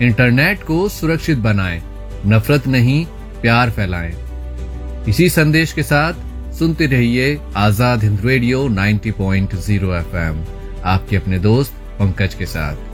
Internet को सुरक्षित बनाएं, नफरत नहीं प्यार फैलाएं। इसी संदेश के साथ सुनते रहिए आजाद हिंद रेडियो 90.0 FM, आपके अपने दोस्त पंकज के साथ।